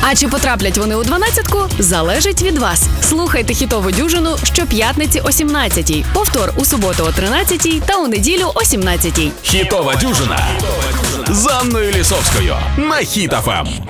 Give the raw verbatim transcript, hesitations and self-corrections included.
А чи потраплять вони у дванадцятку, залежить від вас. Слухайте хітову дюжину щоп'ятниці о сімнадцятій, повтор у суботу о тринадцятій та у неділю о сімнадцятій. Хітова дюжина з Анною Лісовською на Хіт еф ем.